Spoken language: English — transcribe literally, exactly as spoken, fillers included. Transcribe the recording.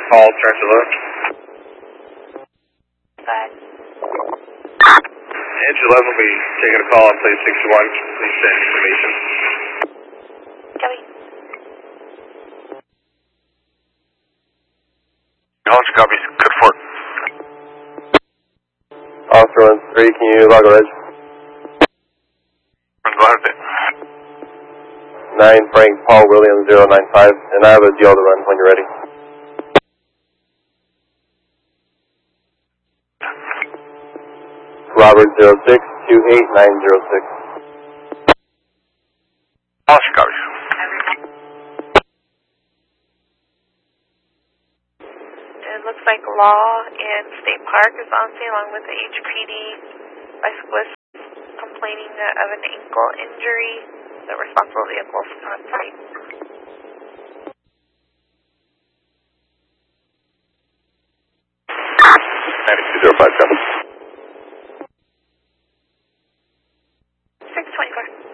call, turn to left. Five. Engine eleven will be taking a call on plate sixty-one. Please send information. Copy. Launch copies. Good for it. Officer one three, can you log a reg? Go ahead. nine Frank Paul Williams zero nine five, and I have a deal to run when you're ready. Robert zero six two eight nine zero six. Launch copies. It looks like Law and State Park is on scene along with the H P D bicyclist complaining of an ankle injury. The responsible vehicle is on site. ninety-two zero five seven. six twenty-four.